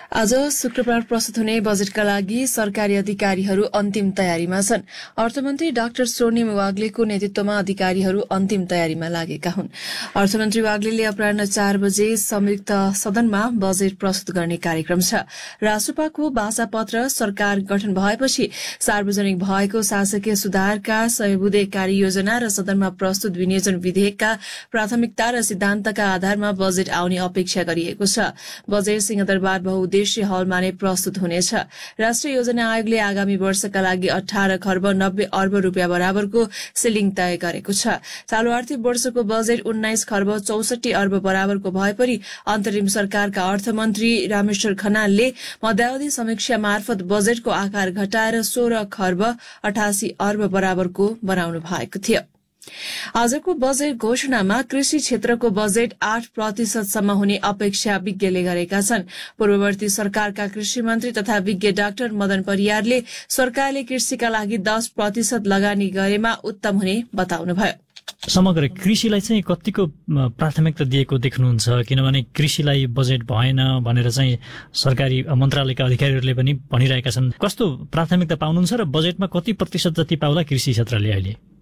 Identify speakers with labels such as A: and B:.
A: आज शुक्रबार प्रस्तुत हुने बजेटका लागि सरकारी अधिकारीहरू अन्तिम तयारीमा छन्। अर्थमन्त्री डाक्टर स्वर्णिम वाग्लेको नेतृत्वमा अधिकारीहरू अन्तिम तयारीमा लागेका हुन्। अर्थमन्त्री वाग्लेले अपराह्न 4 बजे संयुक्त सदनमा बजेट प्रस्तुत गर्ने कार्यक्रम छ। राष्ट्रपाको भाषापत्र सरकार गठन भएपछि सार्वजनिक भएको शासकीय सुधारका 100 बुँदे कार्ययोजना र सदनमा प्रस्तुत विनियोजन विधेयकका प्राथमिकता र सिद्धान्तका आधारमा बजेट आउने अपेक्षा गरिएको छ। बजेट सिंहदरबार बहुउद्देश्य हलमा नै प्रस्तुत हुनेछ। राष्ट्रिय योजना आयोगले आगामी वर्षका लागि 18 खर्ब 90 अर्ब रूपियाँ बराबरको सिलिङ तय गरेको छ। चालू आर्थिक वर्षको बजेट 19 खर्ब 64 अर्ब बराबरको भए पनि अन्तरिम सरकारका अर्थमन्त्री रामेश्वर खनालले मध्यावधि समीक्षा मार्फत बजेटको आकार घटाएर 16 खर्ब 88 अर्ब बराबरको बनाउनु भएको थियो। आजको बजेट घोषणामा कृषि क्षेत्रको बजेट 8% सम्म हुने अपेक्षा विज्ञले गरेका छन्। पूर्ववर्ती सरकारका कृषि मन्त्री तथा विज्ञ डाक्टर मदन परियारले सरकारले कृषिका लागि 10% लगानी गरेमा उत्तम हुने बताउनुभयो।
B: समग्र कृषिलाई चाहिँ कतिको प्राथमिकता दिएको देख्नुहुन्छ? किनभने कृषिलाई बजेट भएन भनेर चाहिँ सरकारी मन्त्रालयका अधिकारीहरूले पनि भनिरहेका छन्। कस्तो प्राथमिकता पाउनुहुन्छ र बजेटमा कति प्रतिशत जति पाउला कृषि क्षेत्रले अहिले?